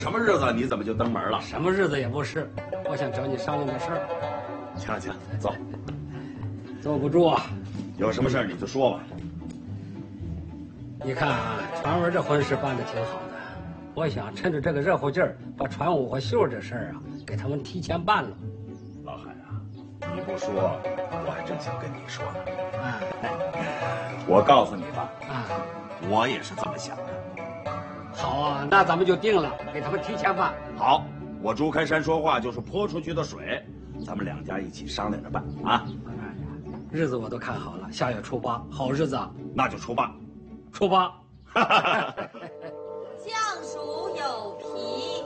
什么日子你怎么就登门了？ 什么日子也不是，我想找你商量点事儿。 行行，走。 坐不住啊！ 有什么事儿你就说吧。 你看啊，传文这婚事办得挺好的，我想趁着这个热乎劲儿，把传武和秀这事儿啊，给他们提前办了。 老海啊，你不说，我还正想跟你说呢。 啊， 我告诉你吧， 啊， 我也是这么想的。 好啊，那咱们就定了，给他们提前办。 好，我朱开山说话就是泼出去的水，咱们两家一起商量着办啊。 日子我都看好了，下月初8，好日子啊。 那就初8。 初8。